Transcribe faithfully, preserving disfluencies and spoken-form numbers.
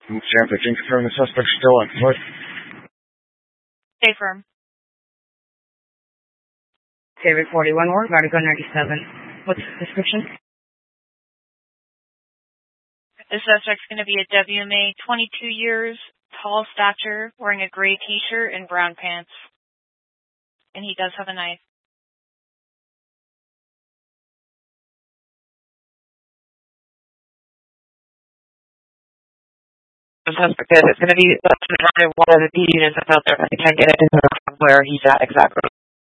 Samantha, can you confirm the suspect still on foot? Stay firm. David forty-one Ward, Article ninety-seven. What's the description? The suspect's going to be a W M A, twenty-two years, tall stature, wearing a gray t-shirt and brown pants. And he does have a knife. The suspect is it's going to be one of the P units that's out there. I can't get into where he's at exactly.